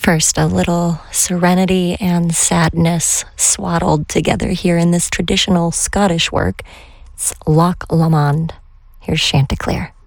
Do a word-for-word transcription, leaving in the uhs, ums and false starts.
First, a little serenity and sadness swaddled together here in this traditional Scottish work. It's Loch Lomond. Here's Chanticleer.